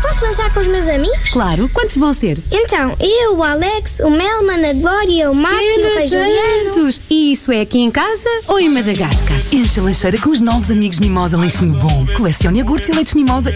posso lanchar com os meus amigos? Claro, quantos vão ser? Então, eu, o Alex, o Melman, a Glória, o Marco, o Rei Juliano. Tantos! E isso é aqui em casa ou em Madagascar? Enche a lancheira com os novos amigos Mimosa Lenchinho Bom. Colecione iogurtes e leites Mimosa